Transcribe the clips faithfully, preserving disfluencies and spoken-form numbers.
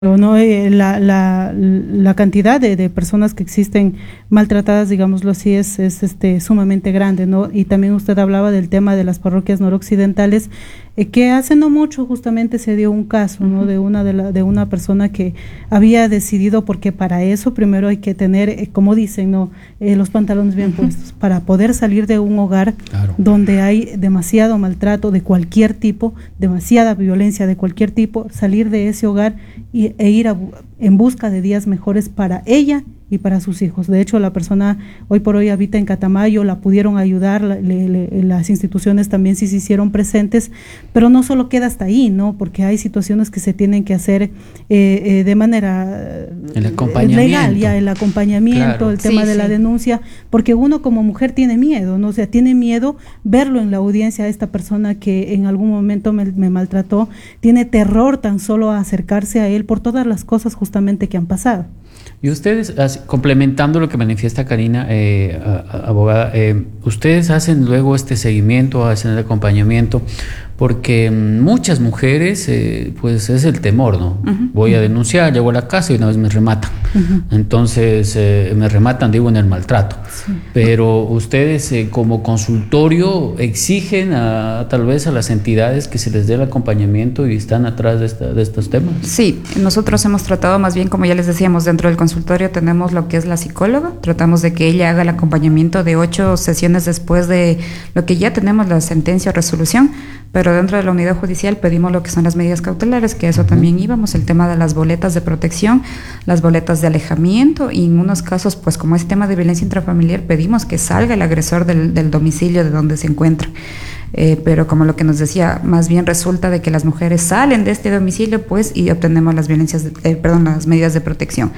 o no eh, la, la, la cantidad de, de personas que existen maltratadas, digámoslo así, es, es este sumamente grande, ¿no? Y también usted hablaba del tema de las parroquias noroccidentales, eh, que hace no mucho justamente se dio un caso, ¿no? De una de, la, de una persona que había decidido, porque para eso primero hay que tener, eh, como dicen, ¿no? Eh, los pantalones bien uh-huh. puestos, para poder salir de un hogar claro. donde hay demasiado maltrato de cualquier tipo, demasiada violencia de cualquier tipo, salir de ese hogar y e ir a, en busca de días mejores para ella y para sus hijos. De hecho, la persona hoy por hoy habita en Catamayo, la pudieron ayudar, le, le, las instituciones también sí se hicieron presentes, pero no solo queda hasta ahí, ¿no? Porque hay situaciones que se tienen que hacer eh, eh, de manera el acompañamiento. legal, ya el acompañamiento, claro. el tema sí, de sí. la denuncia, porque uno como mujer tiene miedo, ¿no? O sea, tiene miedo verlo en la audiencia a esta persona que en algún momento me, me maltrató, tiene terror tan solo a acercarse a él por todas las cosas justamente que han pasado. Y ustedes, complementando lo que manifiesta Karina, eh, abogada, eh, ustedes hacen luego este seguimiento, hacen el acompañamiento, porque muchas mujeres, eh, pues es el temor, ¿no? Uh-huh. Voy a denunciar, llego a la casa y una vez me rematan. Uh-huh. Entonces, eh, me rematan, digo, en el maltrato. Sí. Pero ustedes, eh, como consultorio, exigen a, tal vez a las entidades que se les dé el acompañamiento y están atrás de, esta, de estos temas. Sí, nosotros hemos tratado más bien, como ya les decíamos, dentro del consultorio tenemos lo que es la psicóloga, tratamos de que ella haga el acompañamiento de ocho sesiones después de lo que ya tenemos la sentencia o resolución, pero dentro de la unidad judicial pedimos lo que son las medidas cautelares, que eso también íbamos, el tema de las boletas de protección, las boletas de alejamiento, y en unos casos, pues como es tema de violencia intrafamiliar, pedimos que salga el agresor del, del domicilio de donde se encuentra. Eh, pero como lo que nos decía, más bien resulta de que las mujeres salen de este domicilio, pues, y obtenemos las violencias, de, eh, perdón, las medidas de protección.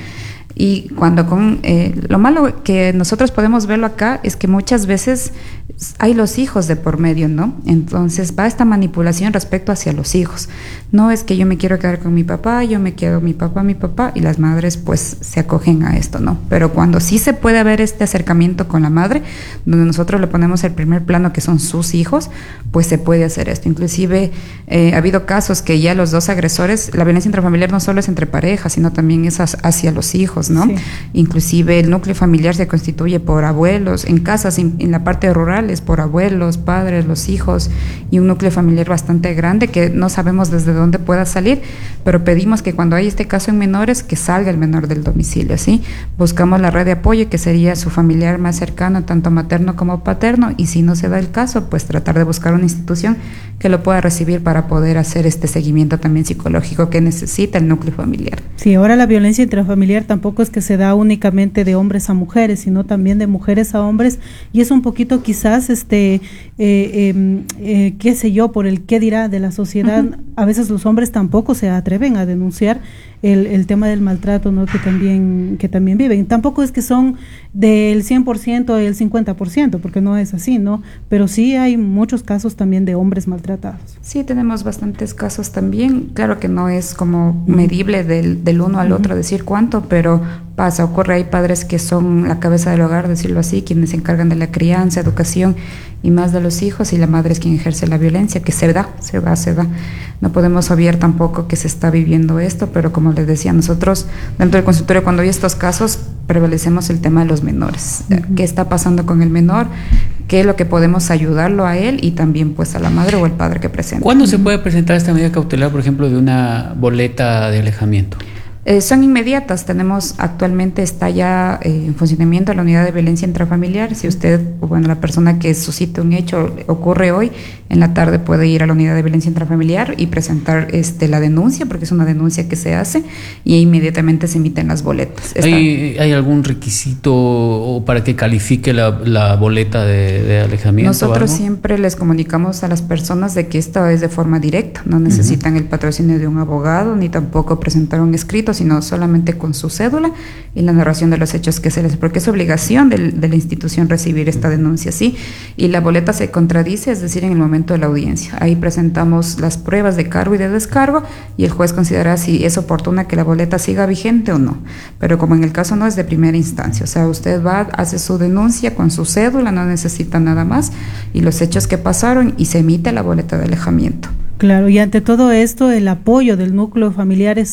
Y cuando con eh, lo malo que nosotros podemos verlo acá es que muchas veces hay los hijos de por medio, ¿no? Entonces va esta manipulación respecto hacia los hijos. No es que yo me quiero quedar con mi papá, yo me quedo mi papá, mi papá, y las madres pues se acogen a esto, ¿no? Pero cuando sí se puede haber este acercamiento con la madre, donde nosotros le ponemos el primer plano que son sus hijos, pues se puede hacer esto. Inclusive eh, ha habido casos que ya los dos agresores, la violencia intrafamiliar no solo es entre parejas, sino también es hacia los hijos, ¿no? Sí. Inclusive el núcleo familiar se constituye por abuelos, en casas, en, en la parte rural es por abuelos, padres, los hijos, y un núcleo familiar bastante grande que no sabemos desde dónde pueda salir, pero pedimos que cuando hay este caso en menores, que salga el menor del domicilio, ¿sí? Buscamos la red de apoyo, que sería su familiar más cercano, tanto materno como paterno, y si no se da el caso, pues tratar de buscar una institución que lo pueda recibir para poder hacer este seguimiento también psicológico que necesita el núcleo familiar. Sí, ahora la violencia intrafamiliar tampoco es que se da únicamente de hombres a mujeres, sino también de mujeres a hombres, y es un poquito quizás, este, eh, eh, eh, qué sé yo, por el qué dirá de la sociedad. Uh-huh. A veces los hombres tampoco se atreven a denunciar el, el tema del maltrato, ¿no? que también que también viven. Tampoco es que son del cien por ciento del cincuenta por ciento, porque no es así, ¿no? Pero sí hay muchos casos también de hombres maltratados. Sí, tenemos bastantes casos también. Claro que no es como medible del, del uno al uh-huh. otro decir cuánto, pero pasa, ocurre, hay padres que son la cabeza del hogar, decirlo así, quienes se encargan de la crianza, educación y más de los hijos, y la madre es quien ejerce la violencia, que se da, se da, se da. No podemos obviar tampoco que se está viviendo esto, pero como les decía, nosotros dentro del consultorio, cuando hay estos casos, prevalecemos el tema de los menores. Uh-huh. ¿Qué está pasando con el menor? ¿Qué es lo que podemos ayudarlo a él y también pues a la madre o el padre que presenta? ¿Cuándo uh-huh. se puede presentar esta medida cautelar, por ejemplo, de una boleta de alejamiento? Eh, son inmediatas. Tenemos actualmente, está ya eh, en funcionamiento la unidad de violencia intrafamiliar. Si usted, bueno, la persona que suscite un hecho ocurre hoy, en la tarde puede ir a la unidad de violencia intrafamiliar y presentar este, la denuncia, porque es una denuncia que se hace, y inmediatamente se emiten las boletas. ¿Hay, ¿Hay algún requisito para que califique la, la boleta de, de alejamiento? Nosotros siempre les comunicamos a las personas de que esta es de forma directa, no necesitan uh-huh. el patrocinio de un abogado, ni tampoco presentar un escrito, sino solamente con su cédula y la narración de los hechos que se les, porque es obligación de, de la institución recibir esta denuncia, ¿sí? Y la boleta se contradice, es decir, en el momento de la audiencia. Ahí presentamos las pruebas de cargo y de descargo y el juez considera si es oportuna que la boleta siga vigente o no. Pero como en el caso no es de primera instancia, o sea, usted va, hace su denuncia con su cédula, no necesita nada más, y los hechos que pasaron, y se emite la boleta de alejamiento. Claro, y ante todo esto, el apoyo del núcleo familiar es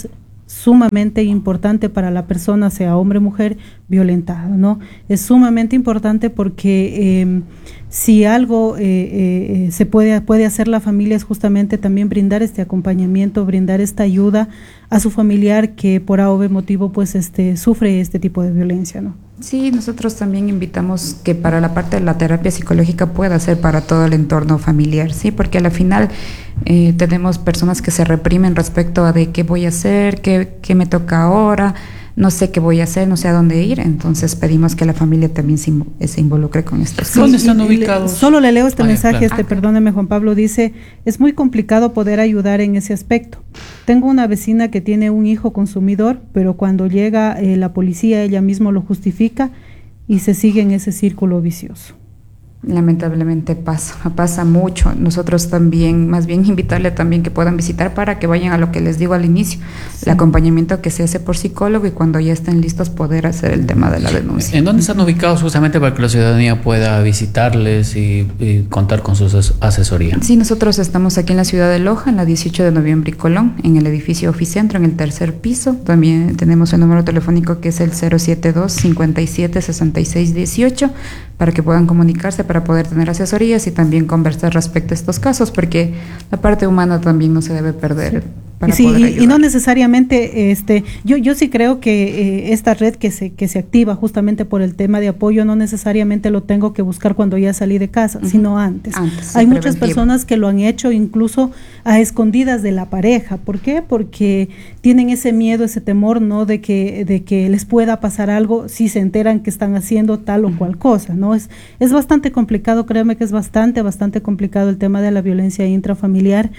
sumamente importante para la persona, sea hombre o mujer, violentado, ¿no? Es sumamente importante porque eh, si algo eh, eh, se puede, puede hacer la familia es justamente también brindar este acompañamiento, brindar esta ayuda a su familiar que por A o B motivo pues este, sufre este tipo de violencia, ¿no? Sí, nosotros también invitamos que para la parte de la terapia psicológica pueda ser para todo el entorno familiar, sí, porque a la final eh, tenemos personas que se reprimen respecto a de qué voy a hacer, qué, qué me toca ahora, no sé qué voy a hacer, no sé a dónde ir, entonces pedimos que la familia también se, se involucre con esto. Sí, ¿dónde están ubicados? Le, solo le leo este ah, mensaje, claro. este, perdóneme Juan Pablo, dice, es muy complicado poder ayudar en ese aspecto. Tengo una vecina que tiene un hijo consumidor, pero cuando llega eh, la policía ella misma lo justifica y se sigue en ese círculo vicioso. Lamentablemente pasa, pasa mucho. Nosotros también, más bien invitarle también que puedan visitar para que vayan a lo que les digo al inicio, sí. El acompañamiento que se hace por psicólogo y cuando ya estén listos poder hacer el tema de la denuncia. ¿En dónde están ubicados justamente para que la ciudadanía pueda visitarles y, y contar con su asesoría? Sí, nosotros estamos aquí en la ciudad de Loja, en la dieciocho de noviembre y Colón, en el edificio Oficentro, en el tercer piso. También tenemos el número telefónico que es el cero siete dos, cincuenta y siete, sesenta y seis dieciocho para que puedan comunicarse, para poder tener asesorías y también conversar respecto a estos casos, porque la parte humana también no se debe perder. Sí. Para sí, poder y, y no necesariamente, este, yo, yo sí creo que eh, esta red que se, que se activa justamente por el tema de apoyo, no necesariamente lo tengo que buscar cuando ya salí de casa, uh-huh. sino antes. antes Hay muchas preventivo. personas que lo han hecho incluso a escondidas de la pareja. ¿Por qué? Porque tienen ese miedo, ese temor, ¿no? De que, de que les pueda pasar algo si se enteran que están haciendo tal o cual cosa, ¿no? Es, es bastante complicado, créeme que es bastante, bastante complicado el tema de la violencia intrafamiliar.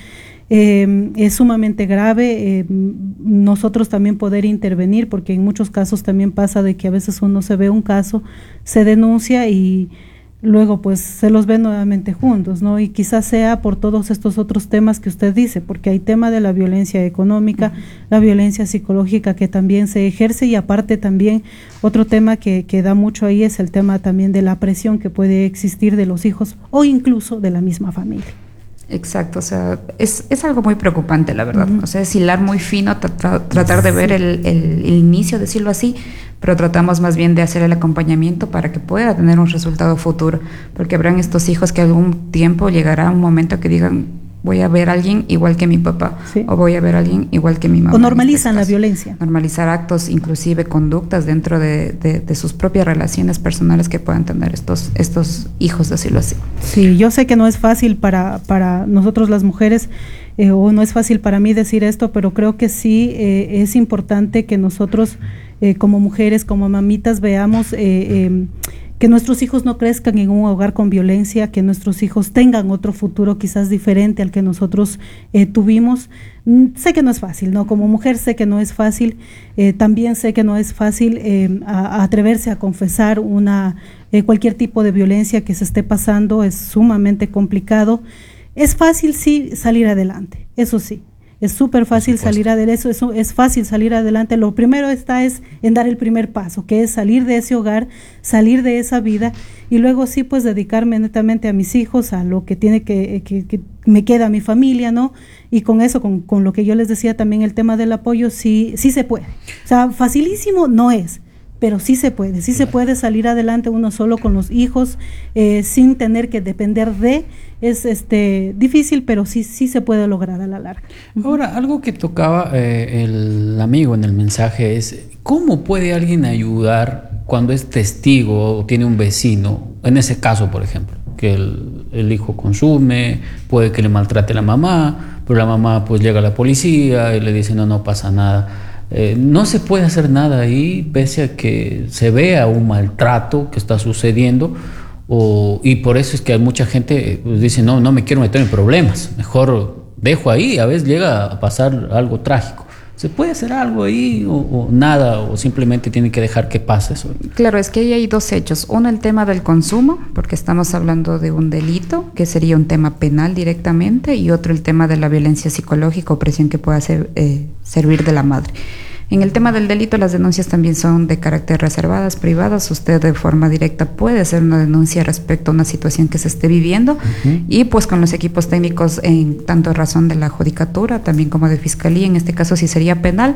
Eh, es sumamente grave, eh, nosotros también poder intervenir, porque en muchos casos también pasa de que a veces uno se ve un caso, se denuncia y luego pues se los ve nuevamente juntos, ¿no? Y quizás sea por todos estos otros temas que usted dice, porque hay tema de la violencia económica, uh-huh. la violencia psicológica que también se ejerce y aparte también otro tema que, que da mucho ahí es el tema también de la presión que puede existir de los hijos o incluso de la misma familia. Exacto, o sea, es, es algo muy preocupante, la verdad. Uh-huh. O sea, es hilar muy fino, tra- tratar de ver sí. el, el, el inicio, decirlo así, pero tratamos más bien de hacer el acompañamiento para que pueda tener un resultado futuro, porque habrán estos hijos que algún tiempo llegará un momento que digan, voy a ver a alguien igual que mi papá, sí. o voy a ver a alguien igual que mi mamá. O normalizan este la violencia. Normalizar actos, inclusive conductas dentro de, de, de sus propias relaciones personales que puedan tener estos, estos hijos, decirlo así. Sí, yo sé que no es fácil para, para nosotros las mujeres, eh, o no es fácil para mí decir esto, pero creo que sí eh, es importante que nosotros eh, como mujeres, como mamitas, veamos... Eh, eh, que nuestros hijos no crezcan en un hogar con violencia, que nuestros hijos tengan otro futuro quizás diferente al que nosotros eh, tuvimos. Mm, sé que no es fácil, ¿no? Como mujer sé que no es fácil, eh, también sé que no es fácil eh, a, a atreverse a confesar una eh, cualquier tipo de violencia que se esté pasando, es sumamente complicado. Es fácil, sí, salir adelante, eso sí. Es súper fácil salir adelante, eso, eso es fácil salir adelante. Lo primero está es en dar el primer paso, que es salir de ese hogar, salir de esa vida y luego sí pues dedicarme netamente a mis hijos, a lo que tiene que, que, que me queda a mi familia, ¿no? Y con eso, con, con lo que yo les decía también, el tema del apoyo, sí, sí se puede. O sea, facilísimo no es, pero sí se puede, sí se puede salir adelante uno solo con los hijos, eh, sin tener que depender de, es este difícil, pero sí, sí se puede lograr a la larga. Ahora, algo que tocaba eh, el amigo en el mensaje es, ¿cómo puede alguien ayudar cuando es testigo o tiene un vecino, en ese caso, por ejemplo, que el, el hijo consume, puede que le maltrate a la mamá, pero la mamá pues llega a la policía y le dice, no, no pasa nada. Eh, no se puede hacer nada ahí, pese a que se vea un maltrato que está sucediendo, o, y por eso es que hay mucha gente pues, dice, no, no me quiero meter en problemas, mejor dejo ahí, a veces llega a pasar algo trágico. ¿Se puede hacer algo ahí o, o nada, o simplemente tiene que dejar que pase eso? Claro, es que ahí hay dos hechos. Uno, el tema del consumo, porque estamos hablando de un delito, que sería un tema penal directamente, y otro, el tema de la violencia psicológica o presión que pueda ser, eh, servir de la madre. En el tema del delito, las denuncias también son de carácter reservadas, privadas. Usted de forma directa puede hacer una denuncia respecto a una situación que se esté viviendo, uh-huh. y pues con los equipos técnicos en tanto razón de la judicatura, también como de fiscalía, en este caso si sería penal,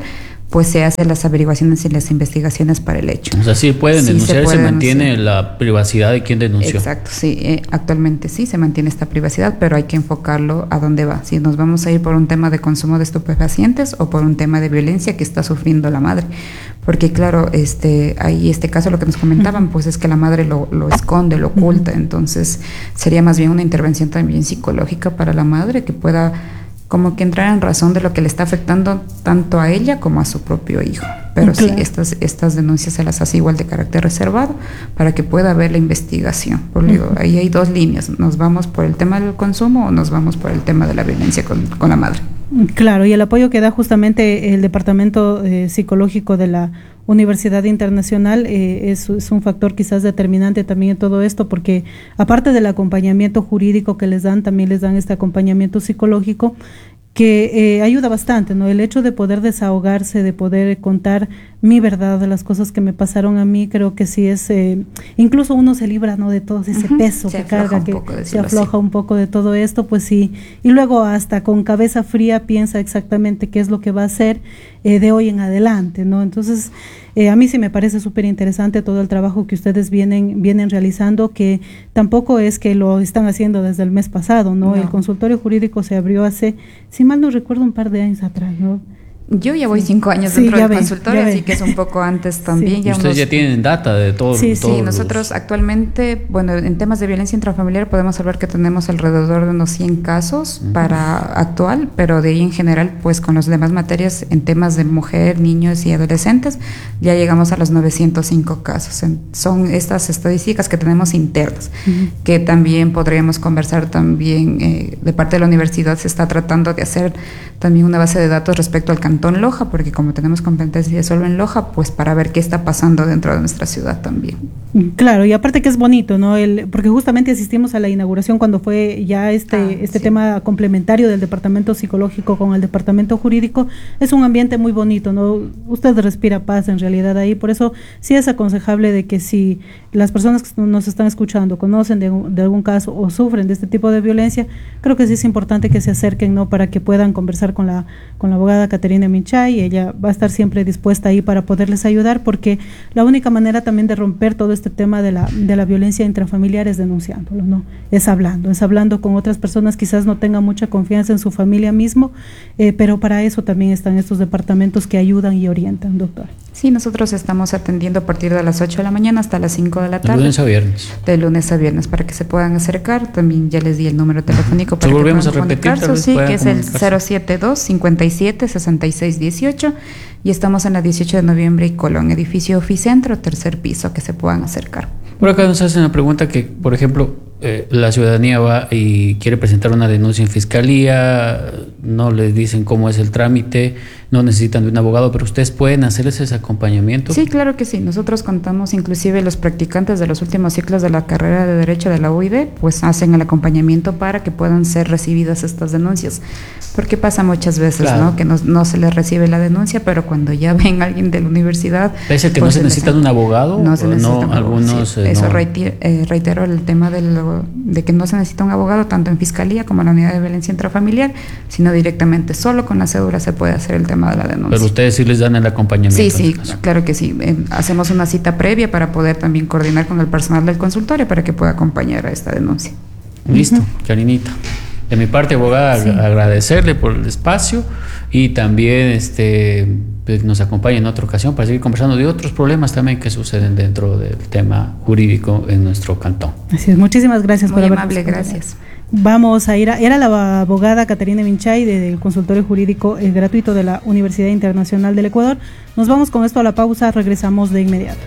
pues se hacen las averiguaciones y las investigaciones para el hecho. O sea, sí pueden sí denunciar, se, puede se mantiene denunciar. La privacidad de quien denunció. Exacto, sí, eh, actualmente sí se mantiene esta privacidad, pero hay que enfocarlo a dónde va. Si nos vamos a ir por un tema de consumo de estupefacientes o por un tema de violencia que está sufriendo la madre. Porque claro, este, ahí este caso lo que nos comentaban, pues es que la madre lo, lo esconde, lo oculta, entonces sería más bien una intervención también psicológica para la madre que pueda como que entrar en razón de lo que le está afectando tanto a ella como a su propio hijo. Pero claro, sí, estas, estas denuncias se las hace igual de carácter reservado para que pueda haber la investigación. Por digo, uh-huh. Ahí hay dos líneas, nos vamos por el tema del consumo o nos vamos por el tema de la violencia con, con la madre. Claro, y el apoyo que da justamente el Departamento eh, Psicológico de la Universidad Internacional eh, es, es un factor quizás determinante también en todo esto, porque aparte del acompañamiento jurídico que les dan, también les dan este acompañamiento psicológico que eh, ayuda bastante, ¿no? El hecho de poder desahogarse, de poder contar mi verdad, de las cosas que me pasaron a mí, creo que sí es, eh, incluso uno se libra, ¿no? De todo ese uh-huh. peso se que carga, que se afloja así. Un poco de todo esto, pues sí, y luego hasta con cabeza fría piensa exactamente qué es lo que va a hacer eh, de hoy en adelante, ¿no? Entonces, eh, a mí sí me parece súper interesante todo el trabajo que ustedes vienen, vienen realizando, que tampoco es que lo están haciendo desde el mes pasado, ¿no? No. El consultorio jurídico se abrió hace, si mal no recuerdo, un par de años atrás, ¿no? Yo ya voy sí. cinco años sí, dentro del ve, consultorio, así que es un poco antes también. Sí. Ya ustedes unos... ya tienen data de todo. Sí, sí, nosotros los... actualmente, bueno, en temas de violencia intrafamiliar podemos hablar que tenemos alrededor de unos cien casos uh-huh. para actual, pero de ahí en general, pues con las demás materias en temas de mujer, niños y adolescentes, ya llegamos a los novecientos cinco casos. En, son estas estadísticas que tenemos internas, uh-huh. que también podríamos conversar también, eh, de parte de la universidad se está tratando de hacer también una base de datos respecto al Cantón Loja, porque como tenemos competencia solo en Loja, pues para ver qué está pasando dentro de nuestra ciudad también. Claro, y aparte que es bonito, ¿no? El, porque justamente asistimos a la inauguración cuando fue ya este, ah, este sí. tema complementario del departamento psicológico con el departamento jurídico. Es un ambiente muy bonito, ¿no? Usted respira paz en realidad ahí, por eso sí es aconsejable de que si las personas que nos están escuchando conocen de, de algún caso o sufren de este tipo de violencia, creo que sí es importante que se acerquen, ¿no? Para que puedan conversar con la, con la abogada Caterina Minchay. Ella va a estar siempre dispuesta ahí para poderles ayudar, porque la única manera también de romper todo este tema de la, de la violencia intrafamiliar es denunciándolo, ¿no? Es hablando, es hablando con otras personas, quizás no tengan mucha confianza en su familia mismo, eh, pero para eso también están estos departamentos que ayudan y orientan, doctor. Sí, nosotros estamos atendiendo a partir de las ocho de la mañana hasta las cinco de la tarde. De lunes a viernes. De lunes a viernes, para que se puedan acercar. También ya les di el número telefónico para que puedan a repetir, comunicarse. Sí, que es el cero siete dos, cincuenta y siete, sesenta y seis dieciocho. Y estamos en la dieciocho de noviembre y Colón, edificio Oficentro, tercer piso, que se puedan acercar. Por acá nos hacen la pregunta que, por ejemplo, eh, la ciudadanía va y quiere presentar una denuncia en fiscalía, no les dicen cómo es el trámite, no necesitan de un abogado, pero ustedes pueden hacerles ese acompañamiento. Sí, claro que sí. Nosotros contamos, inclusive los practicantes de los últimos ciclos de la carrera de Derecho de la U I D, pues hacen el acompañamiento para que puedan ser recibidas estas denuncias. Porque pasa muchas veces, claro, ¿no? Que no, no se les recibe la denuncia, pero cuando ya ven a alguien de la universidad... ¿Es el que pues no se necesita de un abogado? No se necesita no, un abogado, algunos, sí. eh, Eso no. reitero, eh, reitero el tema de, lo, de que no se necesita un abogado tanto en Fiscalía como en la Unidad de Violencia Intrafamiliar, sino directamente solo con la cédula se puede hacer el tema de la denuncia. Pero ustedes sí les dan el acompañamiento. Sí, sí, claro que sí. Eh, hacemos una cita previa para poder también coordinar con el personal del consultorio para que pueda acompañar a esta denuncia. Listo, uh-huh. Karinita. De mi parte, abogada, sí. agradecerle por el espacio y también este pues, nos acompañe en otra ocasión para seguir conversando de otros problemas también que suceden dentro del tema jurídico en nuestro cantón. Así es, muchísimas gracias. Muy por haber amable, gracias. Vamos a ir a, era la abogada Caterina Minchay del consultorio jurídico eh, gratuito de la Universidad Internacional del Ecuador. Nos vamos con esto a la pausa, regresamos de inmediato.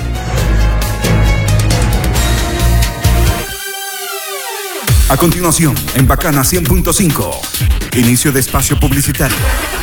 A continuación, en Bacana cien punto cinco, inicio de espacio publicitario.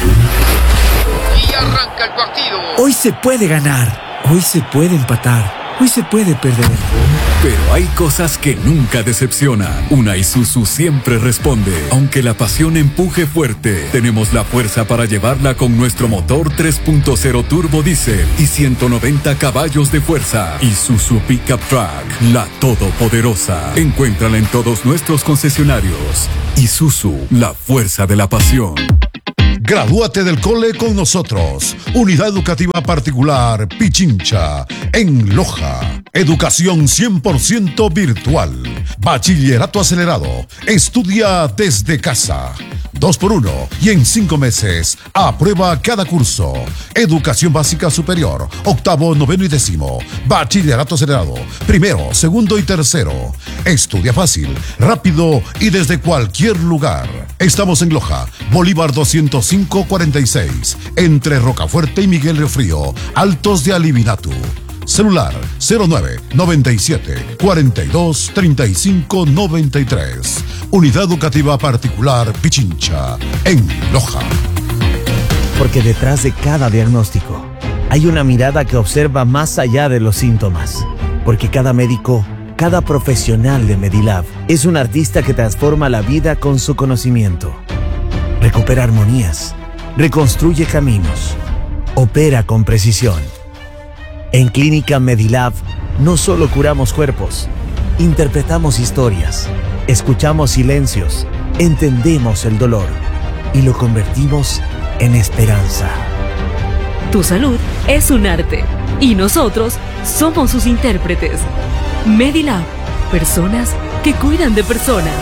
Y arranca el partido. Hoy se puede ganar, hoy se puede empatar, hoy se puede perder. Pero hay cosas que nunca decepcionan. Una Isuzu siempre responde. Aunque la pasión empuje fuerte, tenemos la fuerza para llevarla con nuestro motor tres punto cero turbo diésel y ciento noventa caballos de fuerza. Isuzu Pickup Truck, la todopoderosa. Encuéntrala en todos nuestros concesionarios. Isuzu, la fuerza de la pasión. Gradúate del cole con nosotros. Unidad Educativa Particular Pichincha, en Loja. Educación cien por ciento virtual. Bachillerato acelerado. Estudia desde casa. Dos por uno y en cinco meses aprueba cada curso. Educación básica superior, octavo, noveno y décimo. Bachillerato acelerado, primero, segundo y tercero. Estudia fácil, rápido y desde cualquier lugar. Estamos en Loja, Bolívar doscientos cinco cuarenta y seis, entre Rocafuerte y Miguel Riofrío, Altos de Alivinatu. Celular cero nueve noventa y siete cuarenta y dos treinta y cinco noventa y tres. Unidad Educativa Particular Pichincha, en Loja. Porque detrás de cada diagnóstico hay una mirada que observa más allá de los síntomas. Porque cada médico, cada profesional de Medilab es un artista que transforma la vida con su conocimiento. Recupera armonías, reconstruye caminos, opera con precisión. En Clínica Medilab no solo curamos cuerpos, interpretamos historias, escuchamos silencios, entendemos el dolor y lo convertimos en esperanza. Tu salud es un arte y nosotros somos sus intérpretes. Medilab, personas que cuidan de personas.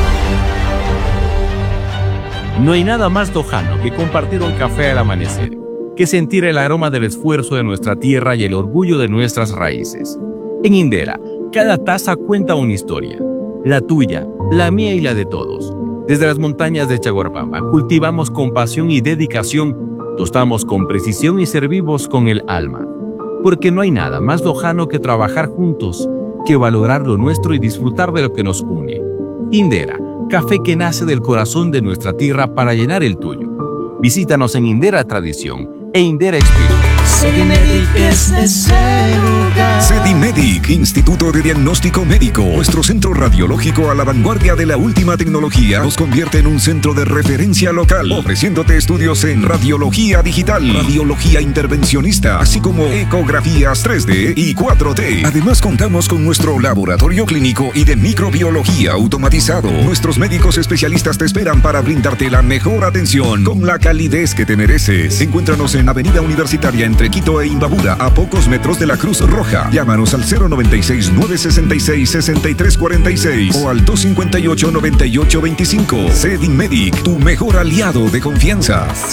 No hay nada más lojano que compartir un café al amanecer, que sentir el aroma del esfuerzo de nuestra tierra y el orgullo de nuestras raíces. En Indera, cada taza cuenta una historia, la tuya, la mía y la de todos. Desde las montañas de Chaguarpama cultivamos con pasión y dedicación, tostamos con precisión y servimos con el alma. Porque no hay nada más lojano que trabajar juntos, que valorar lo nuestro y disfrutar de lo que nos une. Indera, café que nace del corazón de nuestra tierra para llenar el tuyo. Visítanos en Indera Tradición e Indera Experience. Sedimedic es ese lugar. Sedimedic, Instituto de Diagnóstico Médico. Nuestro centro radiológico a la vanguardia de la última tecnología nos convierte en un centro de referencia local, ofreciéndote estudios en radiología digital, radiología intervencionista, así como ecografías tres D y cuatro D. Además, contamos con nuestro laboratorio clínico y de microbiología automatizado. Nuestros médicos especialistas te esperan para brindarte la mejor atención con la calidez que te mereces. Encuéntranos en Avenida Universitaria entre Quito e Imbabura, a pocos metros de la Cruz Roja. Llámanos al cero noventa y seis, nueve sesenta y seis, sesenta y tres cuarenta y seis o al dos cincuenta y ocho, noventa y ocho veinticinco. Sedimedic, tu mejor aliado de confianza.